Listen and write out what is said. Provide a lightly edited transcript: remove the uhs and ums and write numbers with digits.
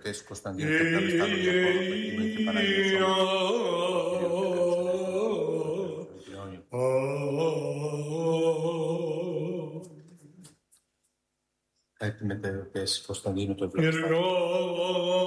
Πατέρ Κωνσταντίνου και Καλιστάνου Διακόνου, Πεκίνου και Παναγία Σώμα, Έτοιμε Πατέρ Κωνσταντίνου το Ευλογιστάνου.